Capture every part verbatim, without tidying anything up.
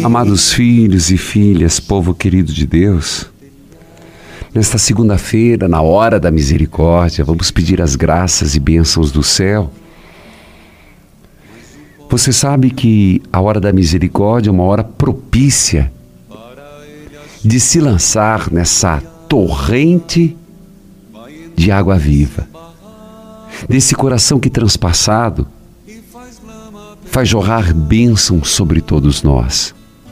Amados filhos e filhas, povo querido de Deus, nesta segunda-feira, na hora da misericórdia, vamos pedir as graças e bênçãos do céu. Você sabe que a hora da misericórdia é uma hora propícia de se lançar nessa torrente de água viva, desse coração que transpassado faz jorrar bênção sobre todos nós.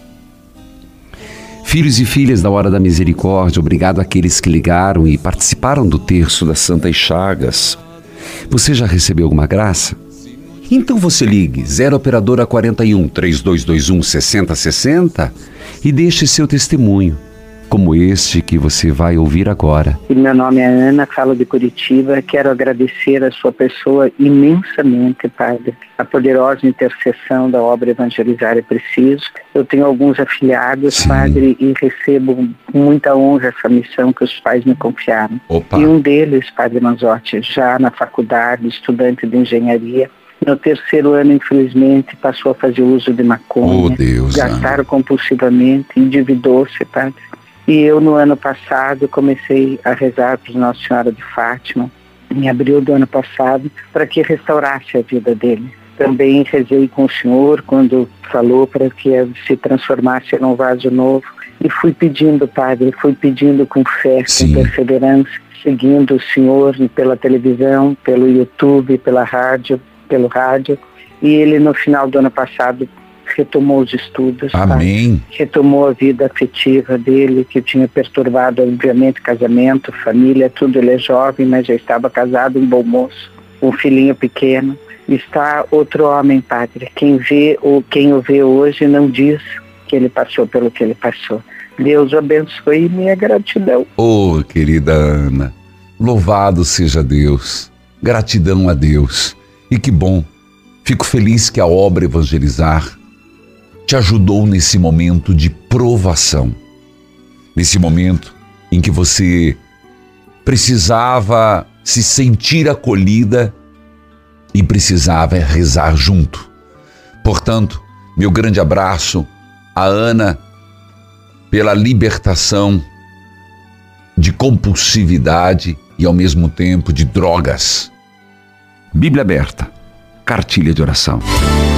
Filhos e filhas da hora da misericórdia, obrigado àqueles que ligaram e participaram do terço das Santas Chagas. Você já recebeu alguma graça? Então você ligue zero operadora quarenta e um, três dois dois um, seis zero seis zero e deixe seu testemunho, como este que você vai ouvir agora. Meu nome é Ana, falo de Curitiba. Quero agradecer a sua pessoa imensamente, Padre, a poderosa intercessão da obra Evangelizar é Preciso. Eu tenho alguns afiliados, Sim. Padre, e recebo com muita honra essa missão que os pais me confiaram. Opa. E um deles, Padre Manzotti, já na faculdade, estudante de engenharia, no terceiro ano, infelizmente, passou a fazer uso de maconha. Oh, Deus, gastaram Ana. compulsivamente, endividou-se, Padre. E eu, no ano passado, comecei a rezar para Nossa Senhora de Fátima, em abril do ano passado, para que restaurasse a vida dele. Também rezei com o Senhor quando falou para que se transformasse num vaso novo. E fui pedindo, Padre, fui pedindo com fé, Sim. com perseverança, seguindo o Senhor pela televisão, pelo YouTube, pela rádio, pelo rádio. E ele, no final do ano passado, retomou os estudos, Amém. Pai. Retomou a vida afetiva dele, que tinha perturbado, obviamente, casamento, família, tudo. Ele é jovem, mas já estava casado, um bom moço, um filhinho pequeno. Está outro homem, Padre. Quem vê ou quem o vê hoje não diz que ele passou pelo que ele passou. Deus o abençoe e minha gratidão. Oh, querida Ana, louvado seja Deus, gratidão a Deus. E que bom, fico feliz que a obra Evangelizar te ajudou nesse momento de provação, nesse momento em que você precisava se sentir acolhida e precisava rezar junto. Portanto, meu grande abraço a Ana pela libertação de compulsividade e ao mesmo tempo de drogas. Bíblia aberta, cartilha de oração.